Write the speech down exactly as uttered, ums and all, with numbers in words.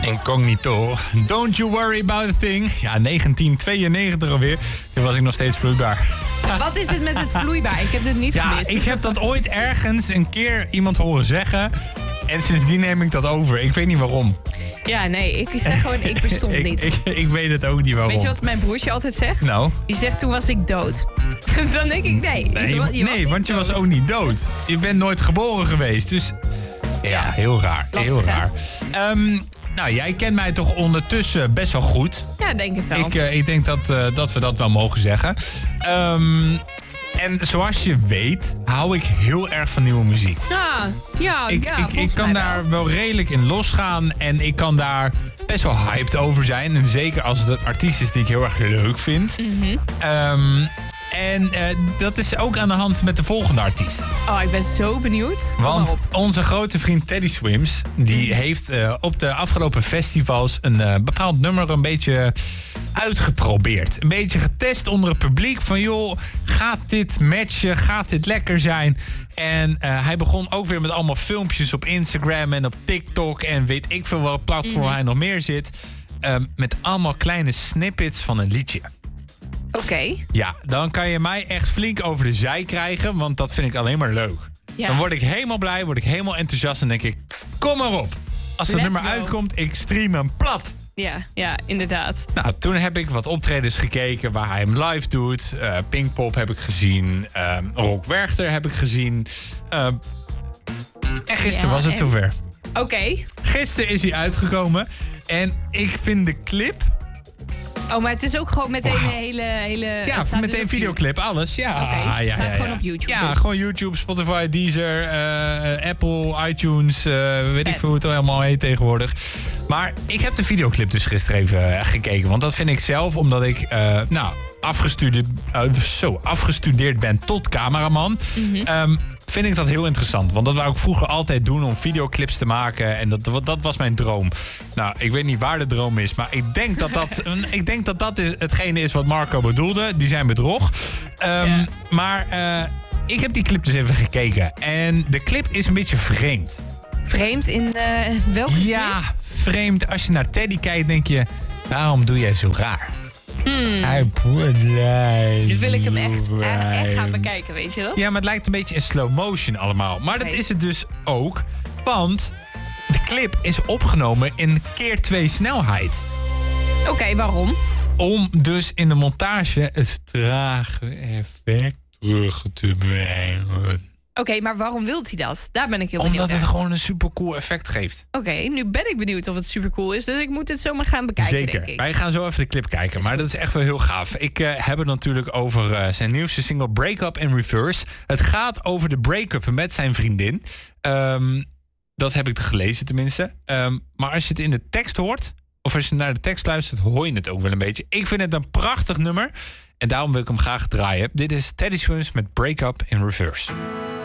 Incognito. Don't you worry about a thing. Ja, negentien tweeënnegentig alweer. Toen was ik nog steeds vloeibaar. Wat is dit met het vloeibaar? Ik heb dit niet ja, gemist. Ik heb dat ooit ergens een keer iemand horen zeggen. En sindsdien neem ik dat over. Ik weet niet waarom. Ja, nee, ik zeg gewoon, ik bestond ik, niet. Ik, ik, ik weet het ook niet waarom. Weet je wat mijn broertje altijd zegt? Nou? Die zegt, toen was ik dood. Dan denk ik, nee. Nee, je, je nee want je was ook niet dood. Je bent nooit geboren geweest. Dus ja, ja heel raar. Lastig, heel raar. Um, nou, jij kent mij toch ondertussen best wel goed. Ja, denk het wel. Ik, uh, ik denk dat, uh, dat we dat wel mogen zeggen. Um, En zoals je weet, hou ik heel erg van nieuwe muziek. Ja, ja, ik, ja ik, ik kan daar wel redelijk in losgaan. En ik kan daar best wel hyped over zijn. En zeker als het een artiest is die ik heel erg leuk vind. Mm-hmm. Um, en uh, dat is ook aan de hand met de volgende artiest. Oh, ik ben zo benieuwd. Want onze grote vriend Teddy Swims... die heeft uh, op de afgelopen festivals een uh, bepaald nummer een beetje uitgeprobeerd. Een beetje getest onder het publiek. Van joh, gaat dit matchen? Gaat dit lekker zijn? En uh, hij begon ook weer met allemaal filmpjes op Instagram en op TikTok... en weet ik veel welk platform mm-hmm. hij nog meer zit. Uh, met allemaal kleine snippets van een liedje. Oké. Okay. Ja, dan kan je mij echt flink over de zij krijgen, want dat vind ik alleen maar leuk. Ja. Dan word ik helemaal blij, word ik helemaal enthousiast en denk ik, kom maar op. Als dat nummer go. uitkomt, ik stream hem plat. Ja, ja, inderdaad. Nou, toen heb ik wat optredens gekeken waar hij hem live doet. Uh, Pinkpop heb ik gezien. Uh, Rock Werchter heb ik gezien. Uh, en gisteren ja, was het en... zover. Oké. Okay. Gisteren is hij uitgekomen. En ik vind de clip... Oh, maar het is ook gewoon meteen wow. een hele... hele ja, meteen dus videoclip, alles. Ja, okay. ja, het staat ja, gewoon ja. op YouTube. Ja, dus. gewoon YouTube, Spotify, Deezer, uh, Apple, iTunes. Uh, weet Pet. ik veel hoe het allemaal heet tegenwoordig. Maar ik heb de videoclip dus gisteren even uh, gekeken. Want dat vind ik zelf, omdat ik... Uh, nou, afgestudeerd, uh, zo, afgestudeerd ben tot cameraman... Mm-hmm. Um, vind ik dat heel interessant. Want dat wou ik vroeger altijd doen om videoclips te maken. En dat, dat was mijn droom. Nou, ik weet niet waar de droom is. Maar ik denk dat dat, ik denk dat, dat is hetgene is wat Marco bedoelde. Die zijn bedrog. Um, yeah. Maar uh, ik heb die clip dus even gekeken. En de clip is een beetje vreemd. Vreemd in uh, welke zin? Ja, vreemd. Als je naar Teddy kijkt, denk je... waarom doe jij zo raar? Hmm. Hij blij. Nu wil ik hem echt, echt gaan bekijken, weet je dat? Ja, maar het lijkt een beetje in slow motion allemaal. Maar dat is het dus ook. Want de clip is opgenomen in keer twee snelheid. Oké, okay, waarom? Om dus in de montage het trage effect terug te brengen. Oké, okay, maar waarom wilt hij dat? Daar ben ik heel Omdat benieuwd. Omdat het gewoon een supercool effect geeft. Oké, okay, nu ben ik benieuwd of het supercool is. Dus ik moet het zomaar gaan bekijken, Zeker. denk ik. Wij gaan zo even de clip kijken. Is maar goed. Dat is echt wel heel gaaf. Ik uh, heb het natuurlijk over uh, zijn nieuwste single Break Up in Reverse. Het gaat over de break-up met zijn vriendin. Um, dat heb ik gelezen tenminste. Um, maar als je het in de tekst hoort... of als je naar de tekst luistert, hoor je het ook wel een beetje. Ik vind het een prachtig nummer. En daarom wil ik hem graag draaien. Dit is Teddy Swims met Break Up in Reverse.